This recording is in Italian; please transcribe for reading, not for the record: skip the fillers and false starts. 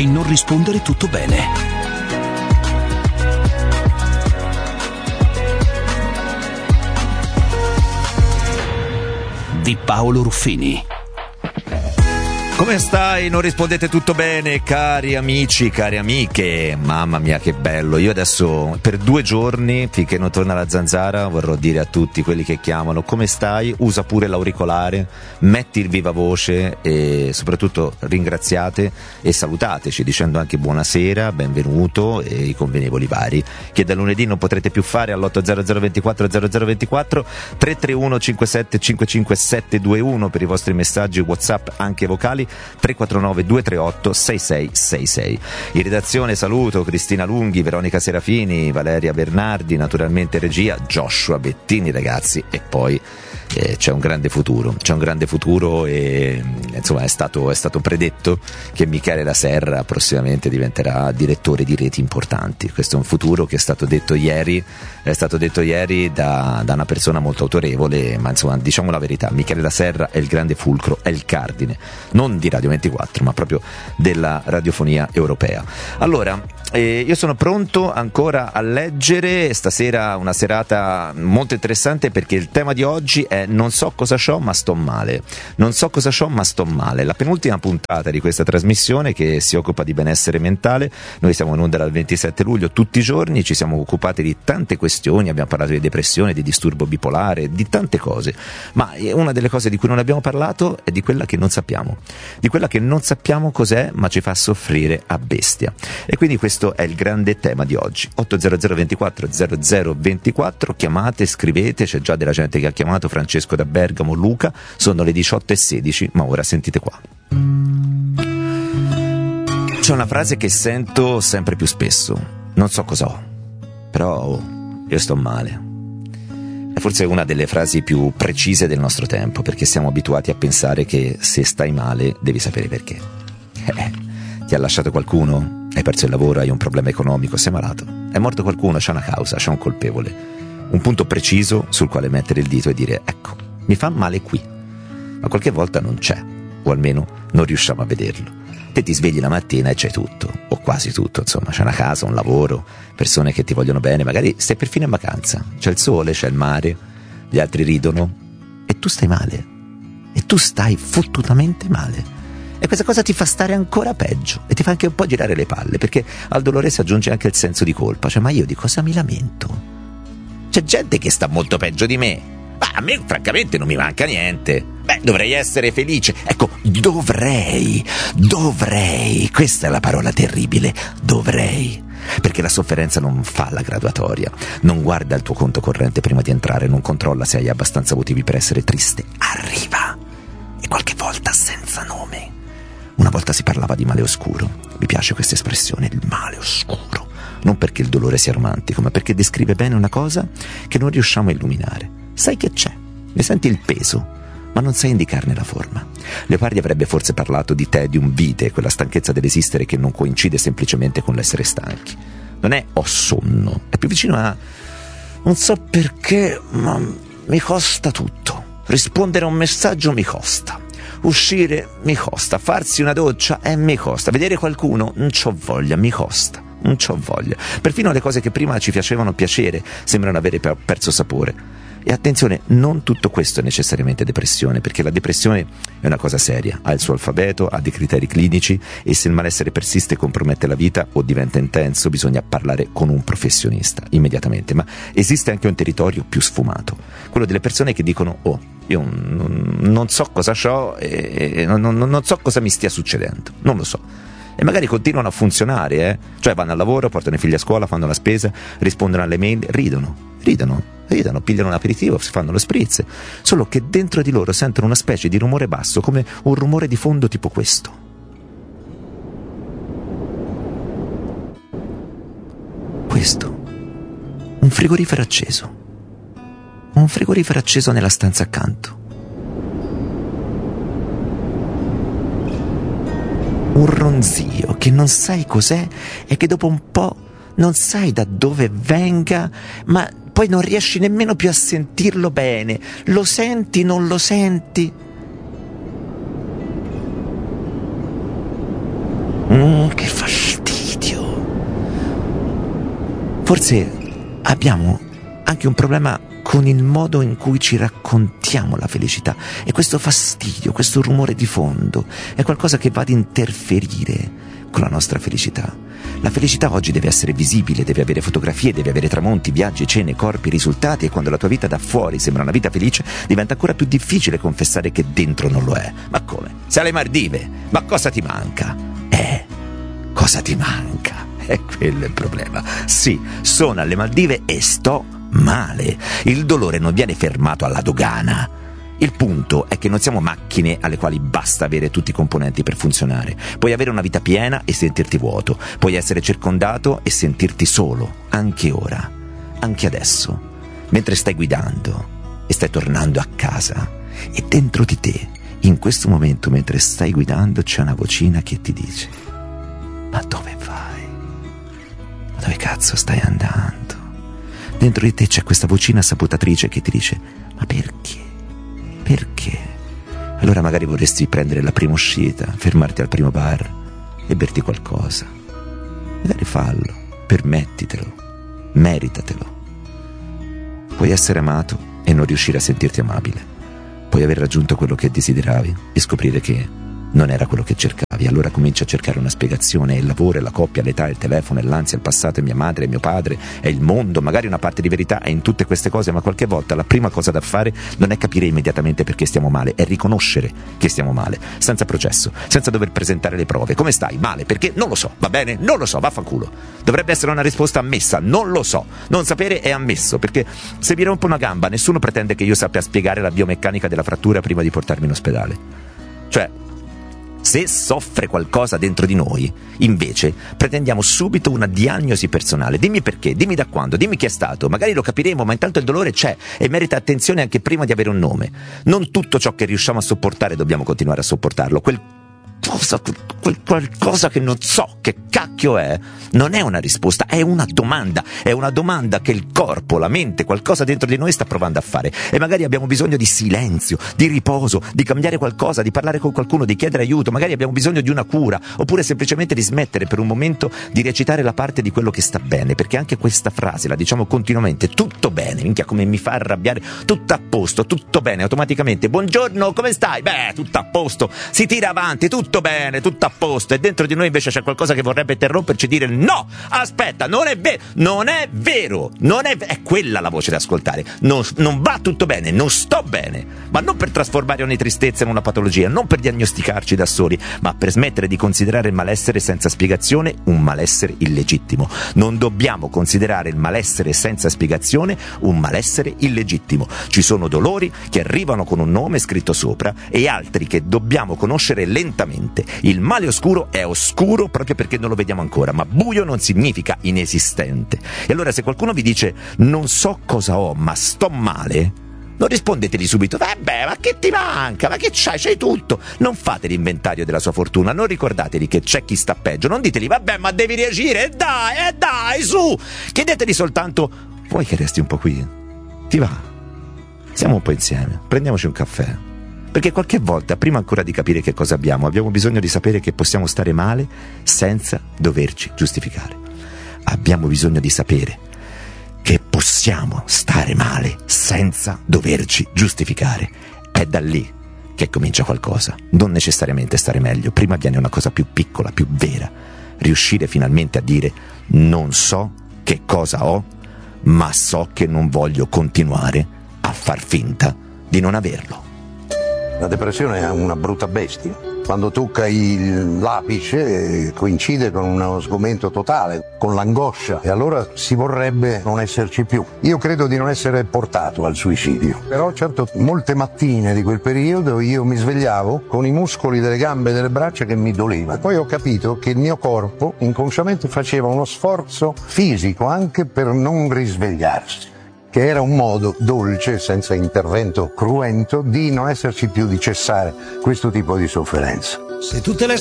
e non rispondere tutto bene. Di Paolo Ruffini. Come stai? Non rispondete tutto bene, cari amici, cari amiche. Mamma mia che bello. Io adesso per 2 giorni, finché non torna la zanzara, vorrò dire a tutti quelli che chiamano: come stai? Usa pure l'auricolare, metti il viva voce e soprattutto ringraziate e salutateci dicendo anche buonasera, benvenuto e i convenevoli vari che da lunedì non potrete più fare all'800 24 0024 331 57 55 721 per i vostri messaggi WhatsApp anche vocali, 349 238 6666. In redazione saluto Cristina Lunghi, Veronica Serafini, Valeria Bernardi, naturalmente regia Joshua Bettini, ragazzi, e poi c'è un grande futuro e insomma è stato predetto che Michele La Serra prossimamente diventerà direttore di reti importanti. Questo è un futuro che è stato detto ieri da una persona molto autorevole, ma insomma diciamo la verità: Michele La Serra è il grande fulcro, è il cardine non di Radio 24 ma proprio della radiofonia europea. Allora io sono pronto ancora a leggere. Stasera una serata molto interessante perché il tema di oggi è non so cosa c'ho ma sto male. La penultima puntata di questa trasmissione che si occupa di benessere mentale. Noi siamo in onda dal 27 luglio tutti i giorni, ci siamo occupati di tante questioni, abbiamo parlato di depressione, di disturbo bipolare, di tante cose, ma una delle cose di cui non abbiamo parlato è di quella che non sappiamo cos'è, ma ci fa soffrire a bestia, e quindi questo è il grande tema di oggi. 800 24 0024, chiamate, scrivete, c'è già della gente che ha chiamato: Francesco da Bergamo, Luca. Sono le 18:16, ma ora sentite qua. C'è una frase che sento sempre più spesso: non so cosa ho, però io sto male. È forse una delle frasi più precise del nostro tempo, perché siamo abituati a pensare che se stai male devi sapere perché. Ti ha lasciato qualcuno? Hai perso il lavoro, hai un problema economico, sei malato. È morto qualcuno, c'è una causa, c'è un colpevole. Un punto preciso sul quale mettere il dito e dire: ecco, mi fa male qui. Ma qualche volta non c'è, o almeno non riusciamo a vederlo. Te ti svegli la mattina e c'è tutto, o quasi tutto, insomma. C'è una casa, un lavoro, persone che ti vogliono bene, magari stai perfino in vacanza. C'è il sole, c'è il mare, gli altri ridono e tu stai male. E tu stai fottutamente male. E questa cosa ti fa stare ancora peggio e ti fa anche un po' girare le palle, perché al dolore si aggiunge anche il senso di colpa. Cioè, ma io di cosa mi lamento? C'è gente che sta molto peggio di me. Ma a me francamente non mi manca niente. Dovrei essere felice. Ecco, dovrei. Questa è la parola terribile. Dovrei. Perché la sofferenza non fa la graduatoria, non guarda il tuo conto corrente prima di entrare, non controlla se hai abbastanza motivi per essere triste. Arriva. E qualche volta senza nome. Una volta si parlava di male oscuro. Mi piace questa espressione, il male oscuro. Non perché il dolore sia romantico, ma perché descrive bene una cosa che non riusciamo a illuminare. Sai che c'è, ne senti il peso, ma non sai indicarne la forma. Leopardi avrebbe forse parlato di tedium vitae, quella stanchezza dell'esistere che non coincide semplicemente con l'essere stanchi. Non è ho sonno, è più vicino a non so perché, ma mi costa tutto. Rispondere a un messaggio mi costa. Uscire mi costa, farsi una doccia mi costa, vedere qualcuno non c'ho voglia, mi costa, non c'ho voglia. Perfino le cose che prima ci facevano piacere sembrano avere perso sapore. E attenzione, non tutto questo è necessariamente depressione, perché la depressione è una cosa seria, ha il suo alfabeto, ha dei criteri clinici, e se il malessere persiste e compromette la vita o diventa intenso bisogna parlare con un professionista immediatamente. Ma esiste anche un territorio più sfumato, quello delle persone che dicono: oh, io non so cosa c'ho e non so cosa mi stia succedendo, non lo so. E magari continuano a funzionare, cioè vanno al lavoro, portano i figli a scuola, fanno la spesa, rispondono alle mail, ridono, pigliano un aperitivo, si fanno lo spritz, solo che dentro di loro sentono una specie di rumore basso, come un rumore di fondo tipo questo. Questo, un frigorifero acceso nella stanza accanto. Un ronzio che non sai cos'è e che dopo un po' non sai da dove venga, ma poi non riesci nemmeno più a sentirlo bene. Lo senti, non lo senti? Che fastidio. Forse abbiamo anche un problema con il modo in cui ci raccontiamo la felicità, e questo fastidio, questo rumore di fondo è qualcosa che va ad interferire con la nostra felicità. La felicità oggi deve essere visibile, deve avere fotografie, deve avere tramonti, viaggi, cene, corpi, risultati, e quando la tua vita da fuori sembra una vita felice diventa ancora più difficile confessare che dentro non lo è. Ma come? Sei alle Maldive? Ma cosa ti manca? Cosa ti manca? È quello il problema. Sì, sono alle Maldive e sto male. Il dolore non viene fermato alla dogana. Il punto è che non siamo macchine alle quali basta avere tutti i componenti per funzionare. Puoi avere una vita piena e sentirti vuoto. Puoi essere circondato e sentirti solo. Anche ora. Anche adesso. Mentre stai guidando e stai tornando a casa. E dentro di te, in questo momento, mentre stai guidando, c'è una vocina che ti dice: ma dove vai? Ma dove cazzo stai andando? Dentro di te c'è questa vocina sabotatrice che ti dice: ma perché? Perché? Allora magari vorresti prendere la prima uscita, fermarti al primo bar e berti qualcosa. Magari fallo, permettitelo, meritatelo. Puoi essere amato e non riuscire a sentirti amabile. Puoi aver raggiunto quello che desideravi e scoprire che non era quello che cercavi. Allora cominci a cercare una spiegazione. È il lavoro, è la coppia, l'età, il telefono, è l'ansia, il passato, è mia madre, è mio padre, è il mondo. Magari una parte di verità è in tutte queste cose, ma qualche volta la prima cosa da fare non è capire immediatamente perché stiamo male, è riconoscere che stiamo male, senza processo, senza dover presentare le prove. Come stai? Male? Perché? Non lo so, va bene? Non lo so, vaffanculo. Dovrebbe essere una risposta ammessa, non lo so. Non sapere è ammesso, perché se mi rompo una gamba nessuno pretende che io sappia spiegare la biomeccanica della frattura prima di portarmi in ospedale. Cioè, se soffre qualcosa dentro di noi, invece, pretendiamo subito una diagnosi personale. Dimmi perché, dimmi da quando, dimmi chi è stato. Magari lo capiremo, ma intanto il dolore c'è e merita attenzione anche prima di avere un nome. Non tutto ciò che riusciamo a sopportare dobbiamo continuare a sopportarlo. Quel qualcosa che non so che cacchio è, non è una risposta, è una domanda che il corpo, la mente, qualcosa dentro di noi sta provando a fare, e magari abbiamo bisogno di silenzio, di riposo, di cambiare qualcosa, di parlare con qualcuno, di chiedere aiuto. Magari abbiamo bisogno di una cura, oppure semplicemente di smettere per un momento di recitare la parte di quello che sta bene, perché anche questa frase la diciamo continuamente: tutto bene. Minchia, come mi fa arrabbiare. Tutto a posto, tutto bene, automaticamente. Buongiorno, come stai? Beh, tutto a posto. Si tira avanti, tutto bene, tutto a posto. E dentro di noi invece c'è qualcosa che vorrebbe interromperci e dire: no, aspetta, non è vero, è quella la voce da ascoltare. Non va tutto bene, non sto bene, ma non per trasformare ogni tristezza in una patologia, non per diagnosticarci da soli, ma per smettere di considerare il malessere senza spiegazione un malessere illegittimo. Non dobbiamo considerare il malessere senza spiegazione un malessere illegittimo. Ci sono dolori che arrivano con un nome scritto sopra e altri che dobbiamo conoscere lentamente. Il male oscuro è oscuro proprio perché non lo vediamo ancora, ma buio non significa inesistente. E allora se qualcuno vi dice: non so cosa ho, ma sto male, non rispondetegli subito: vabbè, ma che ti manca? Ma che c'hai tutto. Non fate l'inventario della sua fortuna, non ricordatevi che c'è chi sta peggio. Non diteli: vabbè, ma devi reagire, dai, su. Chiedetegli soltanto: vuoi che resti un po' qui? Ti va? Siamo un po' insieme, prendiamoci un caffè. Perché qualche volta, prima ancora di capire che cosa abbiamo bisogno di sapere che possiamo stare male senza doverci giustificare. Abbiamo bisogno di sapere che possiamo stare male senza doverci giustificare. È da lì che comincia qualcosa, non necessariamente stare meglio. Prima viene una cosa più piccola, più vera. Riuscire finalmente a dire: non so che cosa ho, ma so che non voglio continuare a far finta di non averlo. La depressione è una brutta bestia. Quando tocca l'apice coincide con uno sgomento totale, con l'angoscia, e allora si vorrebbe non esserci più. Io credo di non essere portato al suicidio, però certo molte mattine di quel periodo io mi svegliavo con i muscoli delle gambe e delle braccia che mi dolevano. Poi ho capito che il mio corpo inconsciamente faceva uno sforzo fisico anche per non risvegliarsi, che era un modo dolce, senza intervento cruento, di non esserci più, di cessare questo tipo di sofferenza. Se tutte le